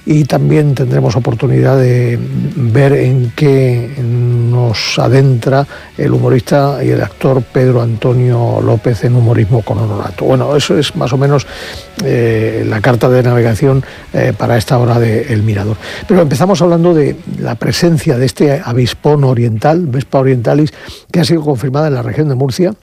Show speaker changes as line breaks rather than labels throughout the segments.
y también tendremos oportunidad de ver en qué nos adentra el humorista y el actor Pedro Antonio López en Humorismo con Honorato. Bueno, eso es más o menos la carta de navegación para esta hora de El Mirador. Pero empezamos hablando de la presencia de este avispón oriental, Vespa orientalis, que ha sido confirmada en la región de Murcia.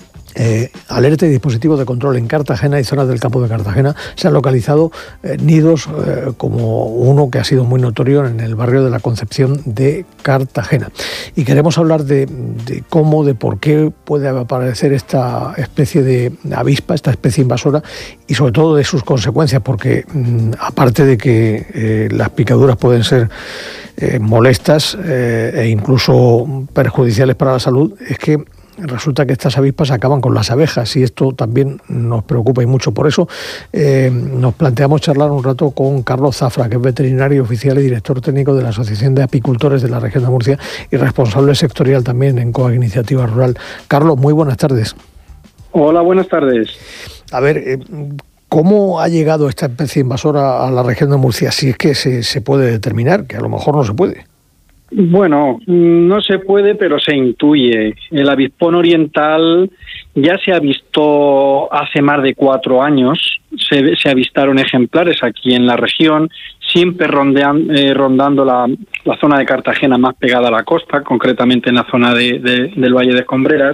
Alerta y dispositivos de control en Cartagena y zonas del campo de Cartagena. Se han localizado nidos como uno que ha sido muy notorio en el barrio de la Concepción de Cartagena. Y queremos hablar de cómo, de por qué puede aparecer esta especie de avispa, esta especie invasora, y sobre todo de sus consecuencias, porque aparte de que las picaduras pueden ser molestas e incluso perjudiciales para la salud, es que resulta que estas avispas acaban con las abejas y esto también nos preocupa y mucho. Por eso nos planteamos charlar un rato con Carlos Zafra, que es veterinario oficial y director técnico de la Asociación de Apicultores de la región de Murcia y responsable sectorial también en COAG Iniciativa Rural. Carlos, muy buenas tardes.
Hola, buenas tardes.
A ver, ¿cómo ha llegado esta especie invasora a la región de Murcia? Si es que se puede determinar, que a lo mejor no se puede.
Bueno, no se puede, pero se intuye. El avispón oriental ya se ha visto hace más de 4 años. Se avistaron ejemplares aquí en la región, siempre rondando la zona de Cartagena más pegada a la costa, concretamente en la zona del Valle de Escombreras.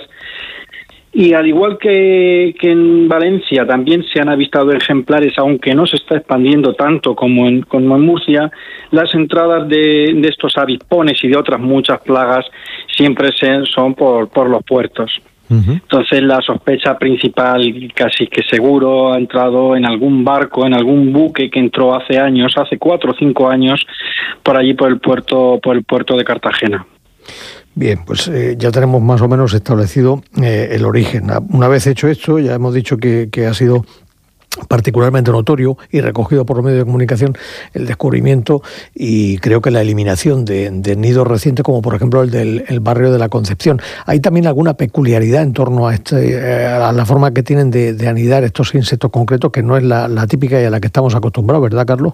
Y al igual que en Valencia también se han avistado ejemplares, aunque no se está expandiendo tanto como en Murcia, las entradas de estos avispones y de otras muchas plagas siempre son por los puertos. Uh-huh. Entonces la sospecha principal, casi que seguro, ha entrado en algún barco, en algún buque que entró hace 4 o 5 años, por allí por el puerto de Cartagena.
Bien, pues ya tenemos más o menos establecido el origen. Una vez hecho esto, ya hemos dicho que ha sido particularmente notorio y recogido por los medios de comunicación el descubrimiento y creo que la eliminación de nidos recientes, como por ejemplo el del barrio de la Concepción. ¿Hay también alguna peculiaridad en torno a la forma que tienen de anidar estos insectos concretos, que no es la típica y a la que estamos acostumbrados, ¿verdad, Carlos?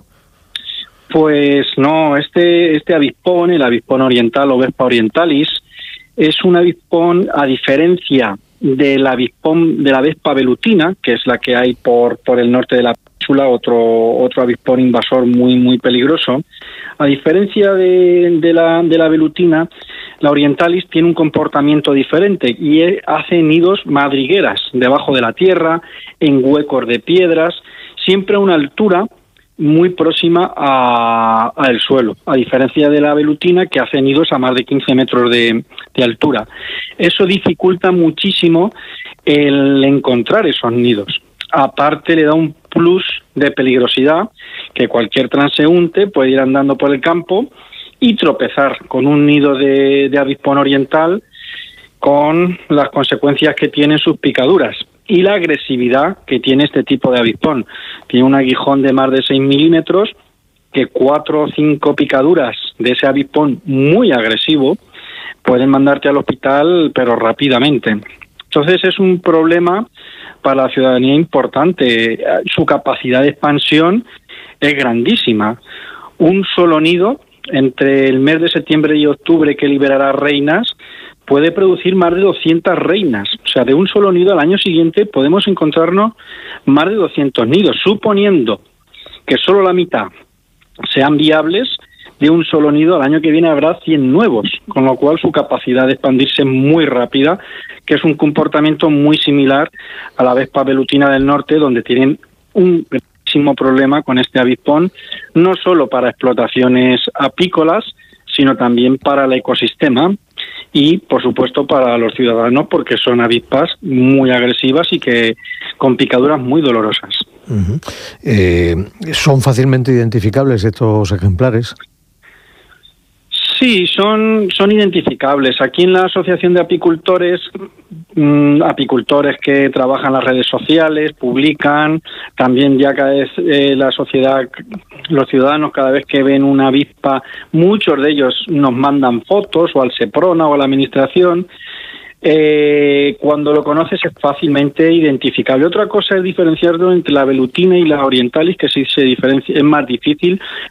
Pues no, este avispón, el avispón oriental o Vespa orientalis, es un avispón, a diferencia del avispón de la Vespa velutina, que es la que hay por el norte de la península, otro avispón invasor muy muy peligroso. A diferencia de la velutina, la orientalis tiene un comportamiento diferente y hace nidos madrigueras debajo de la tierra, en huecos de piedras, siempre a una altura muy próxima al suelo, a diferencia de la velutina, que hace nidos a más de 15 metros de altura. Eso dificulta muchísimo el encontrar esos nidos. Aparte, le da un plus de peligrosidad, que cualquier transeúnte puede ir andando por el campo y tropezar con un nido de avispón oriental, con las consecuencias que tienen sus picaduras y la agresividad que tiene este tipo de avispón. Tiene un aguijón de más de 6 milímetros, que 4 o 5 picaduras de ese avispón muy agresivo pueden mandarte al hospital, pero rápidamente. Entonces es un problema para la ciudadanía importante. Su capacidad de expansión es grandísima. Un solo nido, entre el mes de septiembre y octubre, que liberará reinas, puede producir más de 200 reinas. O sea, de un solo nido al año siguiente podemos encontrarnos más de 200 nidos, suponiendo que solo la mitad sean viables. De un solo nido al año que viene habrá 100 nuevos, con lo cual su capacidad de expandirse es muy rápida, que es un comportamiento muy similar a la Vespa velutina del norte, donde tienen un gravísimo problema con este avispón, no solo para explotaciones apícolas, sino también para el ecosistema y, por supuesto, para los ciudadanos, porque son avispas muy agresivas y que con picaduras muy dolorosas.
Uh-huh. ¿Son fácilmente identificables estos ejemplares?
Sí, son identificables. Aquí en la Asociación de Apicultores, apicultores que trabajan en las redes sociales, publican, también ya cada vez la sociedad, los ciudadanos, cada vez que ven una avispa, muchos de ellos nos mandan fotos o al Seprona o a la Administración. Cuando lo conoces es fácilmente identificable. Otra cosa es diferenciarlo entre la velutina y la orientalis, que sí se diferencia, es más difícil